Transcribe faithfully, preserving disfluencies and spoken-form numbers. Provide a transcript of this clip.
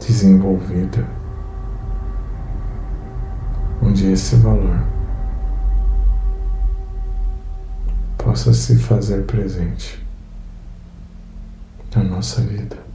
desenvolvida, onde esse valor possa se fazer presente na nossa vida.